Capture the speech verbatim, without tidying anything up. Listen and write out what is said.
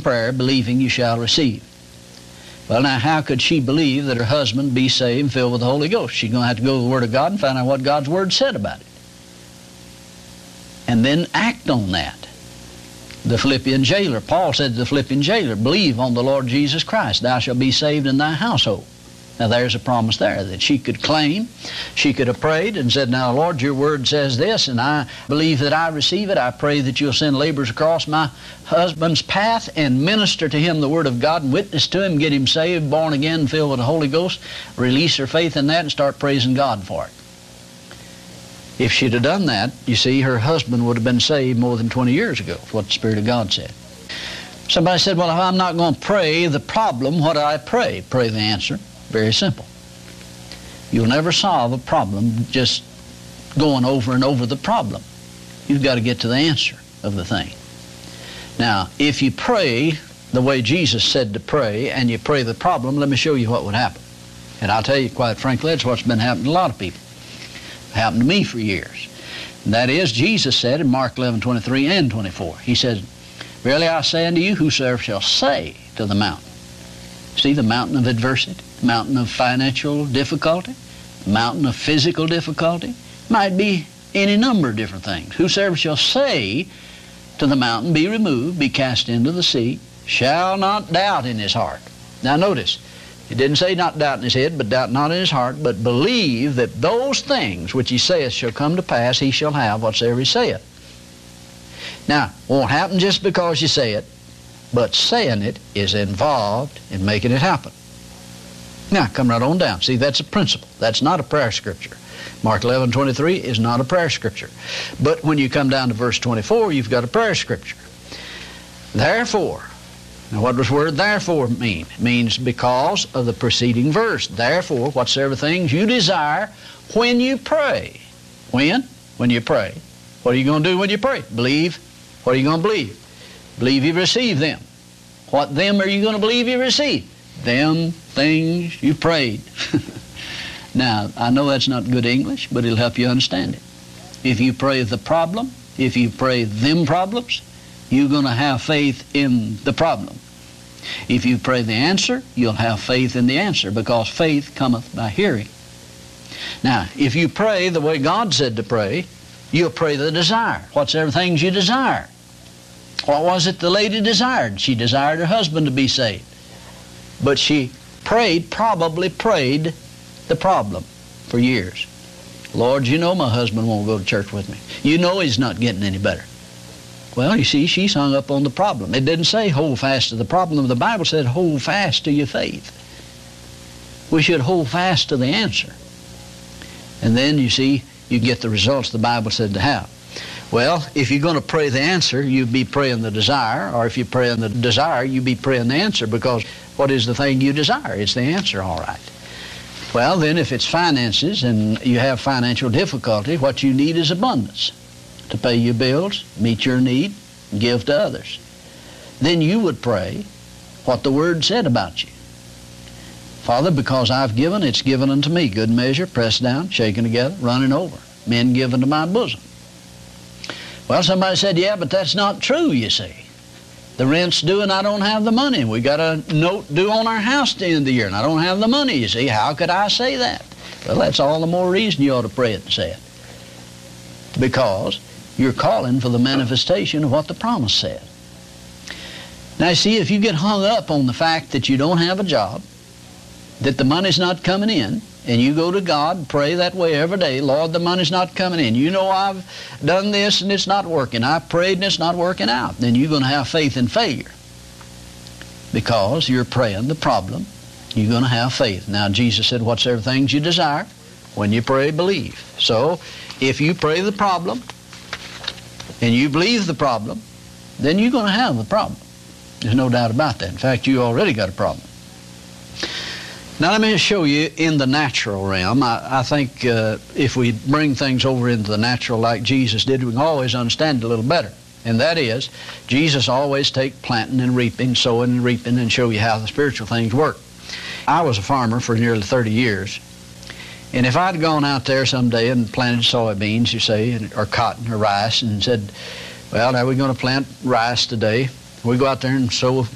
prayer, believing you shall receive. Well, now, how could she believe that her husband be saved and filled with the Holy Ghost? She's going to have to go to the Word of God and find out what God's Word said about it. And then act on that. The Philippian jailer, Paul said to the Philippian jailer, believe on the Lord Jesus Christ, thou shalt be saved in thy household. Now there's a promise there that she could claim. She could have prayed and said, now Lord, your word says this, and I believe that I receive it. I pray that you'll send laborers across my husband's path and minister to him the word of God and witness to him, get him saved, born again, filled with the Holy Ghost, release her faith in that and start praising God for it. If she'd have done that, you see, her husband would have been saved more than twenty years ago, what the Spirit of God said. Somebody said, well, if I'm not going to pray the problem, what do I pray? Pray the answer. Very simple. You'll never solve a problem just going over and over the problem. You've got to get to the answer of the thing. Now, if you pray the way Jesus said to pray and you pray the problem, let me show you what would happen. And I'll tell you, quite frankly, that's what's been happening to a lot of people. It happened to me for years. And that is, Jesus said in Mark eleven, twenty-three and twenty-four, he said, verily I say unto you, whosoever shall say to the mountain. See, the mountain of adversity, mountain of financial difficulty, mountain of physical difficulty, might be any number of different things. Whosoever shall say to the mountain, be removed, be cast into the sea, shall not doubt in his heart. Now notice, it didn't say not doubt in his head, but doubt not in his heart, but believe that those things which he saith shall come to pass, he shall have whatsoever he saith. Now, it won't happen just because you say it, but saying it is involved in making it happen. Now, come right on down. See, that's a principle. That's not a prayer scripture. Mark eleven, twenty-three is not a prayer scripture. But when you come down to verse twenty-four, you've got a prayer scripture. Therefore, now what does the word therefore mean? It means because of the preceding verse. Therefore, whatsoever things you desire when you pray. When? When you pray. What are you going to do when you pray? Believe. What are you going to believe? Believe you receive them. What them are you going to believe you receive? Them things you prayed. Now, I know that's not good English, but it'll help you understand it. If you pray the problem, if you pray them problems, you're going to have faith in the problem. If you pray the answer, you'll have faith in the answer, because faith cometh by hearing. Now, if you pray the way God said to pray, you'll pray the desire. Whatsoever things you desire. What was it the lady desired? She desired her husband to be saved. But she prayed, probably prayed the problem for years. Lord, you know my husband won't go to church with me. You know he's not getting any better. Well, you see, she's hung up on the problem. It didn't say hold fast to the problem. The Bible said hold fast to your faith. We should hold fast to the answer. And then, you see, you get the results the Bible said to have. Well, if you're going to pray the answer, you'd be praying the desire, or if you pray in the desire, you'd be praying the answer, because what is the thing you desire? It's the answer, all right. Well, then if it's finances and you have financial difficulty, what you need is abundance to pay your bills, meet your need, and give to others. Then you would pray what the Word said about you. Father, because I've given, it's given unto me. Good measure, pressed down, shaken together, running over. Men given to my bosom. Well, somebody said, yeah, but that's not true, you see. The rent's due and I don't have the money. We got a note due on our house at the end of the year and I don't have the money, you see. How could I say that? Well, that's all the more reason you ought to pray it and say it. Because you're calling for the manifestation of what the promise said. Now, see, if you get hung up on the fact that you don't have a job, that the money's not coming in, and you go to God and pray that way every day, Lord, the money's not coming in. You know I've done this and it's not working. I've prayed and it's not working out. Then you're going to have faith in failure. Because you're praying the problem, you're going to have faith. Now, Jesus said, whatsoever things you desire, when you pray, believe. So, if you pray the problem, and you believe the problem, then you're going to have the problem. There's no doubt about that. In fact, you already got a problem. Now let me just show you in the natural realm. I, I think uh, if we bring things over into the natural like Jesus did, we can always understand it a little better. And that is, Jesus always take planting and reaping, sowing and reaping, and show you how the spiritual things work. I was a farmer for nearly thirty years. And if I'd gone out there someday and planted soybeans, you say, or cotton or rice, and said, well, now we're going to plant rice today. We go out there and sow